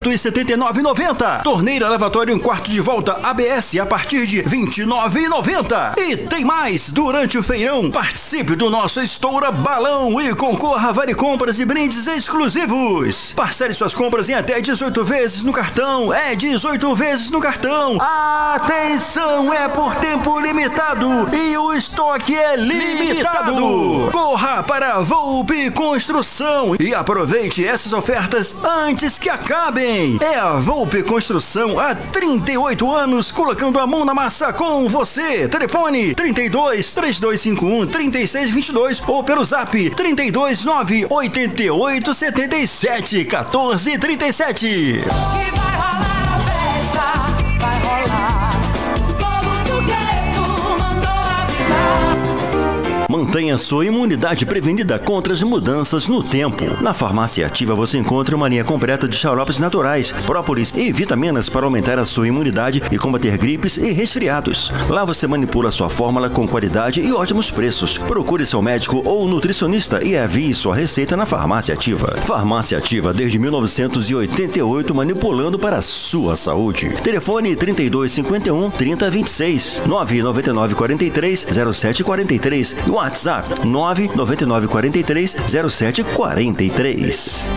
179,90. Torneira lavatório em quarto de volta ABS a partir de 29,90. E tem mais! Durante o feirão, participe do nosso Estoura Balão e concorra a vale compras e brindes exclusivos. Parcele suas compras em até 18 vezes no cartão. 18 vezes no cartão. Atenção, é por tempo limitado e o estoque é limitado. Corra para a Volpe Construção e aproveite essas ofertas antes que acabem. É a Volpe Construção há 38 anos colocando a mão na massa com você. Telefone 32 3251 3622 ou pelo zap 32 988 77 14 37. Vai rolar a festa, vai rolar. O povo do gueto mandou avisar. Mantenha sua imunidade prevenida contra as mudanças no tempo. Na Farmácia Ativa você encontra uma linha completa de xaropes naturais, própolis e vitaminas para aumentar a sua imunidade e combater gripes e resfriados. Lá você manipula sua fórmula com qualidade e ótimos preços. Procure seu médico ou nutricionista e avie sua receita na Farmácia Ativa. Farmácia Ativa desde 1988 manipulando para a sua saúde. Telefone 3251 3026 999 43 0743 e WhatsApp 999 43 0743.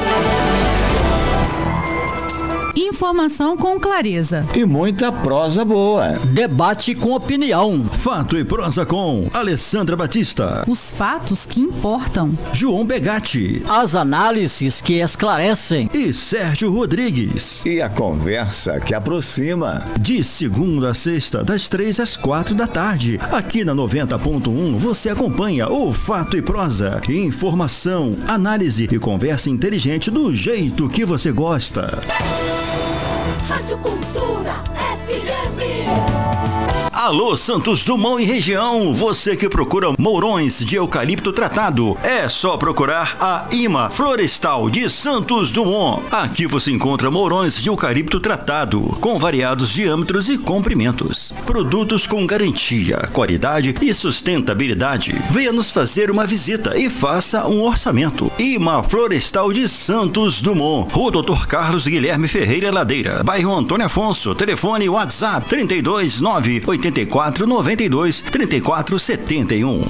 Informação com clareza e muita prosa boa. Debate com opinião. Fato e prosa com Alessandra Batista. Os fatos que importam. João Begatti. As análises que esclarecem. E Sérgio Rodrigues. E a conversa que aproxima. De segunda a sexta, das 3 às 4 da tarde. Aqui na 90.1 você acompanha o Fato e Prosa. Informação, análise e conversa inteligente do jeito que você gosta. Rádio Cultura FM. Alô, Santos Dumont e região, você que procura mourões de eucalipto tratado, é só procurar a IMA Florestal de Santos Dumont. Aqui você encontra mourões de eucalipto tratado, com variados diâmetros e comprimentos. Produtos com garantia, qualidade e sustentabilidade. Venha nos fazer uma visita e faça um orçamento. IMA Florestal de Santos Dumont, Rua Dr. Carlos Guilherme Ferreira Ladeira, bairro Antônio Afonso, telefone WhatsApp 32 984 92 34 71.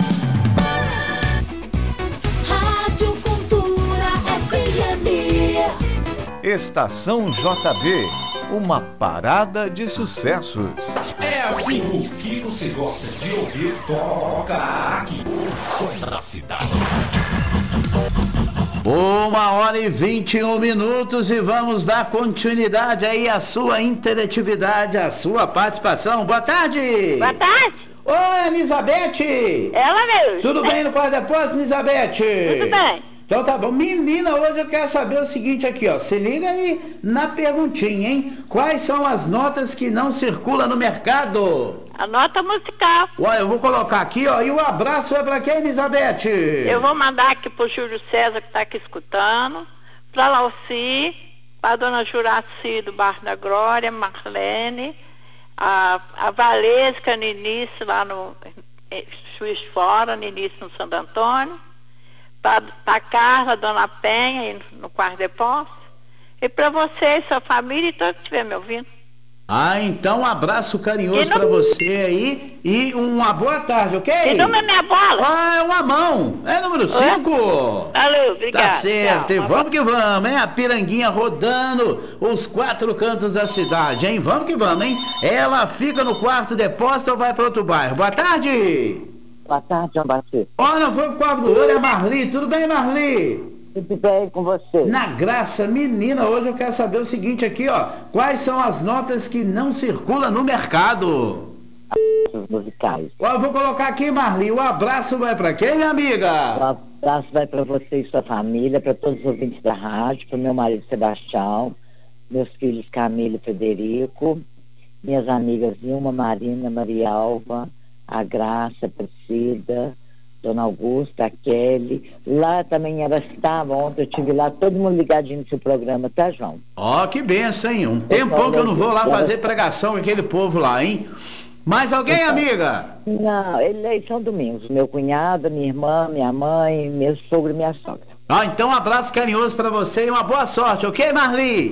Rádio Cultura FM. Estação JB, uma parada de sucessos. É assim, o que você gosta de ouvir, toca aqui. O som da cidade. 1h21 e vamos dar continuidade aí à sua interatividade, à sua participação. Boa tarde! Boa tarde! Oi, Elizabeth! Ela mesmo! Tudo bem no Quarto Depósito, Elizabeth? Tudo bem! Então tá bom. Menina, hoje eu quero saber o seguinte aqui, ó. Se liga aí na perguntinha, hein? Quais são as notas que não circulam no mercado? A nota musical. Ué, eu vou colocar aqui, ó. E o abraço é pra quem, Elizabeth? Eu vou mandar aqui pro Júlio César, que tá aqui escutando, pra Lauci, pra dona Juraci do Bar da Glória, Marlene, a Valesca no início lá no Juiz de Fora, no início no Santo Antônio, pra Carla, dona Penha, aí no Quarto Depósito, e pra você e sua família e todo que estiver me ouvindo. Ah, então um abraço carinhoso pra você aí e uma boa tarde, ok? Que número é minha bola? Ah, é uma mão. É número 5. Alô, obrigado. Tá certo. Tchau. E vamos que vamos, hein? A piranguinha rodando os 4 cantos da cidade, hein? Vamos que vamos, hein? Ela fica no Quarto Depósito ou vai pra outro bairro? Boa tarde. Boa tarde, João Batista. Olha, foi pro quadro do olho, é Marli. Tudo bem, Marli? Tudo bem com você? Na graça, menina, hoje eu quero saber o seguinte aqui, ó. Quais são as notas que não circulam no mercado? Os musicais. Ó, eu vou colocar aqui, Marli. O abraço vai pra quem, minha amiga? O abraço vai pra você e sua família, pra todos os ouvintes da rádio, pro meu marido Sebastião, meus filhos Camila e Federico, minhas amigas Vilma, Marina, Maria Alva, a Graça, a Priscila, Dona Augusta, a Kelly. Lá também ela estava ontem, eu estive lá, todo mundo ligadinho no seu programa, tá, João? Ó, que benção, hein? Um tempão que eu não vou lá fazer pregação com aquele povo lá, hein? Mais alguém, amiga? Não, eles são domingos. Meu cunhado, minha irmã, minha mãe, meu sogro e minha sogra. Ah, então um abraço carinhoso pra você e uma boa sorte, ok, Marli?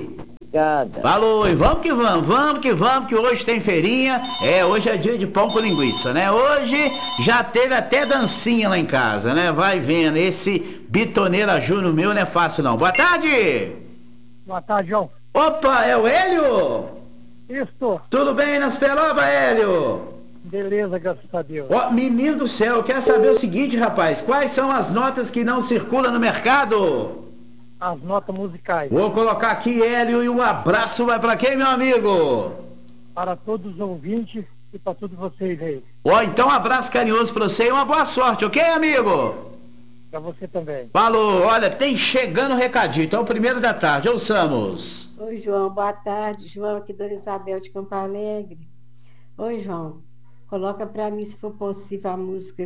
Obrigada. Falou, e vamos que vamos, que hoje tem feirinha. Hoje é dia de pão com linguiça, né? Hoje já teve até dancinha lá em casa, né? Vai vendo, esse bitoneira Júnior meu não é fácil não. Boa tarde! Boa tarde, João. Opa, é o Hélio? Isso. Tudo bem nas pelotas, Hélio? Beleza, graças a Deus. Ó, menino do céu, eu quero saber o seguinte, rapaz. Quais são as notas que não circulam no mercado? As notas musicais. Vou colocar aqui, Hélio, e um abraço vai pra quem, meu amigo? Para todos os ouvintes e para todos vocês aí. Ó, então um abraço carinhoso pra você e uma boa sorte, ok, amigo? Para você também. Falou, olha, tem chegando o recadinho, então é o primeiro da tarde, ouçamos. Oi, João, boa tarde. João, aqui Dona Isabel de Campo Alegre. Oi, João, coloca pra mim, se for possível, a música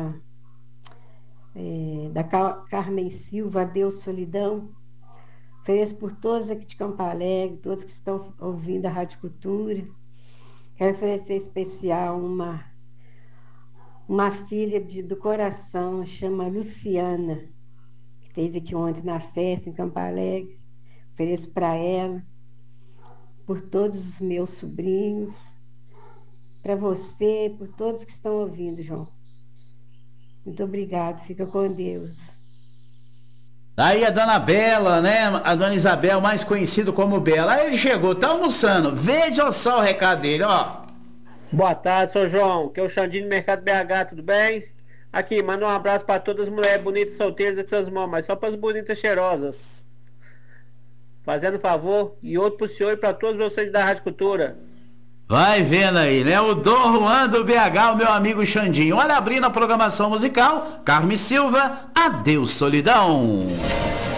da Carmen Silva, Adeus Solidão. Ofereço por todos aqui de Campo Alegre, todos que estão ouvindo a Rádio Cultura. Quero oferecer especial uma filha do coração, chama Luciana, que esteve aqui ontem na festa em Campo Alegre. Ofereço para ela, por todos os meus sobrinhos, para você, por todos que estão ouvindo, João. Muito obrigado, fica com Deus. Aí a Dona Bela, né? A Dona Isabel, mais conhecido como Bela. Aí ele chegou, tá almoçando. Veja só o recado dele, ó. Boa tarde, seu João, que é o Xandinho do Mercado BH, tudo bem? Aqui, manda um abraço para todas as mulheres bonitas solteiras com seus mãos, mas só para as bonitas cheirosas. Fazendo favor, e outro pro senhor e para todos vocês da Rádio Cultura. Vai vendo aí, né? O Dom Juan do BH, o meu amigo Xandinho. Olha, abrindo a programação musical, Carmen Silva, Adeus Solidão.